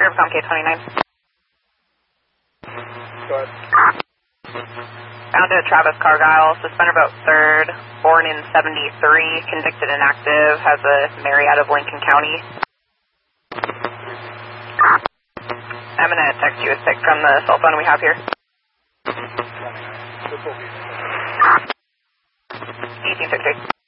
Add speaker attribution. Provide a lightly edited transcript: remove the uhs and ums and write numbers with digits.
Speaker 1: Rivercom K29.
Speaker 2: Go ahead.
Speaker 1: Found a Travis Cargyle, suspended about 3rd, born in 73, convicted and active, has a Mary out of Lincoln County. I'm going to text you a pic from the cell phone we have here. 1863.